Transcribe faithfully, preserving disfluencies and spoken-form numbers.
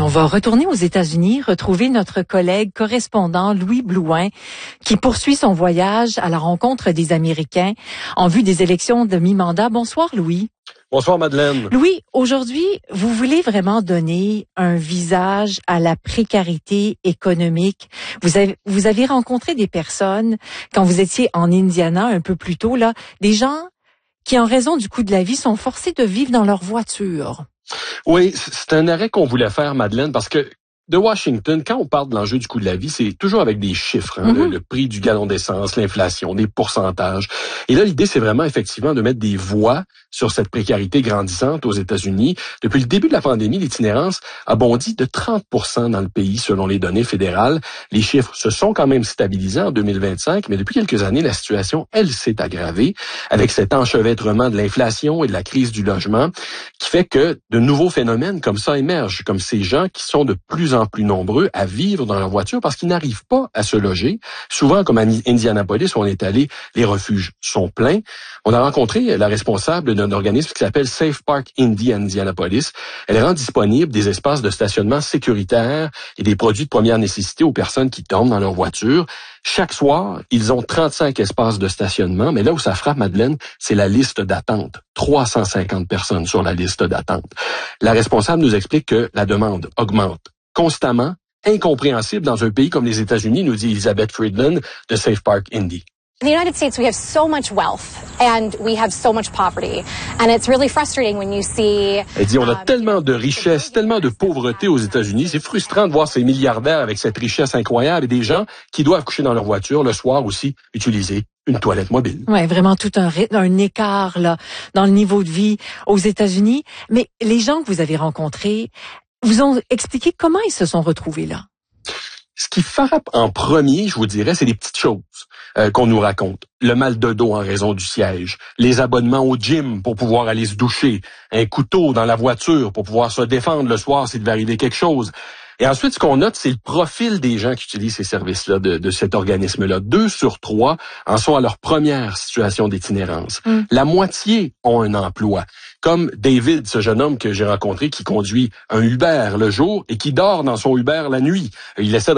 On va retourner aux États-Unis, retrouver notre collègue correspondant Louis Blouin, qui poursuit son voyage à la rencontre des Américains en vue des élections de mi-mandat. Bonsoir, Louis. Bonsoir, Madeleine. Louis, aujourd'hui, vous voulez vraiment donner un visage à la précarité économique. Vous avez, vous avez rencontré des personnes, quand vous étiez en Indiana un peu plus tôt, là, des gens qui, en raison du coût de la vie, sont forcés de vivre dans leur voiture. Oui, c'est un arrêt qu'on voulait faire, Madeleine, parce que de Washington, quand on parle de l'enjeu du coût de la vie, c'est toujours avec des chiffres, hein, mm-hmm. le, le prix du gallon d'essence, l'inflation, des pourcentages. Et là, l'idée, c'est vraiment effectivement de mettre des voix sur cette précarité grandissante aux États-Unis. Depuis le début de la pandémie, l'itinérance a bondi de trente pour cent dans le pays, selon les données fédérales. Les chiffres se sont quand même stabilisés en deux mille vingt-cinq, mais depuis quelques années, la situation, elle, s'est aggravée avec cet enchevêtrement de l'inflation et de la crise du logement qui fait que de nouveaux phénomènes comme ça émergent, comme ces gens qui sont de plus en plus nombreux à vivre dans leur voiture parce qu'ils n'arrivent pas à se loger. Souvent, comme à Indianapolis, où on est allé, les refuges sont pleins. On a rencontré la responsable d'un organisme qui s'appelle Safe Park Indy à Indianapolis. Elle rend disponible des espaces de stationnement sécuritaires et des produits de première nécessité aux personnes qui dorment dans leur voiture. Chaque soir, ils ont trente-cinq espaces de stationnement, mais là où ça frappe, Madeleine, c'est la liste d'attente. trois cent cinquante personnes sur la liste d'attente. La responsable nous explique que la demande augmente constamment, incompréhensible dans un pays comme les États-Unis, nous dit Elizabeth Friedland de Safe Park Indy. In the United States, we have so much wealth and we have so much poverty. And it's really frustrating when you see... Elle dit, on a tellement de richesse, tellement de pauvreté aux États-Unis. C'est frustrant de voir ces milliardaires avec cette richesse incroyable et des gens qui doivent coucher dans leur voiture le soir aussi, utiliser une toilette mobile. Ouais, vraiment tout un, un écart là dans le niveau de vie aux États-Unis. Mais les gens que vous avez rencontrés vous ont expliqué comment ils se sont retrouvés là. Ce qui frappe en premier, je vous dirais, c'est les petites choses euh, qu'on nous raconte. Le mal de dos en raison du siège, les abonnements au gym pour pouvoir aller se doucher, un couteau dans la voiture pour pouvoir se défendre le soir s'il devait arriver quelque chose. Et ensuite, ce qu'on note, c'est le profil des gens qui utilisent ces services-là, de, de cet organisme-là. Deux sur trois en sont à leur première situation d'itinérance. Mm. La moitié ont un emploi. Comme David, ce jeune homme que j'ai rencontré qui conduit un Uber le jour et qui dort dans son Uber la nuit. Il essaie de